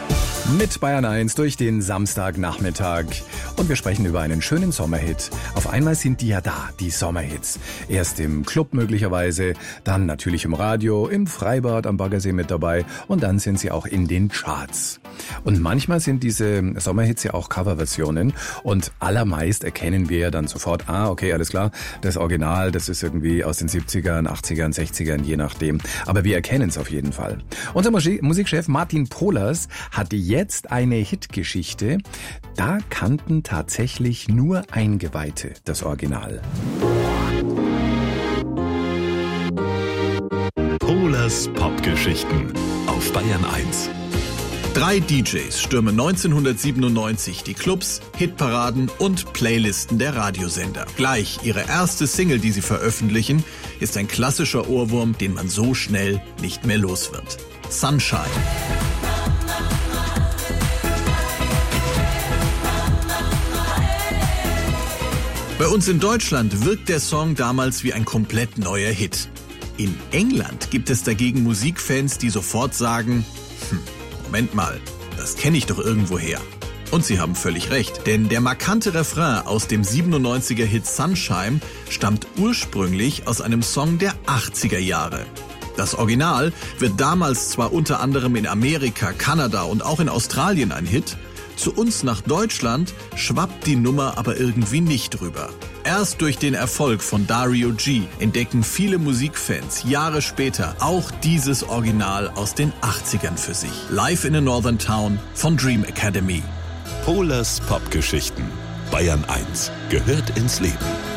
Mit Bayern 1 durch den Samstagnachmittag. Und wir sprechen über einen schönen Sommerhit. Auf einmal sind die ja da, die Sommerhits. Erst im Club möglicherweise, dann natürlich im Radio, im Freibad am Baggersee mit dabei und dann sind sie auch in den Charts. Und manchmal sind diese Sommerhits ja auch Coverversionen und allermeist erkennen wir ja dann sofort, okay, alles klar, das Original, das ist irgendwie aus den 70ern, 80ern, 60ern, je nachdem. Aber wir erkennen es auf jeden Fall. Unser Musikchef Martin Pohlers hatte jetzt eine Hitgeschichte. Da kannten tatsächlich nur Eingeweihte das Original. Pohlers Popgeschichten auf Bayern 1. 3 DJs stürmen 1997 die Clubs, Hitparaden und Playlisten der Radiosender. Gleich ihre erste Single, die sie veröffentlichen, ist ein klassischer Ohrwurm, den man so schnell nicht mehr los wird. Sunshine. Bei uns in Deutschland wirkt der Song damals wie ein komplett neuer Hit. In England gibt es dagegen Musikfans, die sofort sagen, Moment mal, das kenne ich doch irgendwoher. Und sie haben völlig recht, denn der markante Refrain aus dem 97er-Hit Sunshine stammt ursprünglich aus einem Song der 80er Jahre. Das Original wird damals zwar unter anderem in Amerika, Kanada und auch in Australien ein Hit, zu uns nach Deutschland schwappt die Nummer aber irgendwie nicht rüber. Erst durch den Erfolg von Dario G entdecken viele Musikfans Jahre später auch dieses Original aus den 80ern für sich. Live in a Northern Town von Dream Academy. Pohlers Popgeschichten. Bayern 1 gehört ins Leben.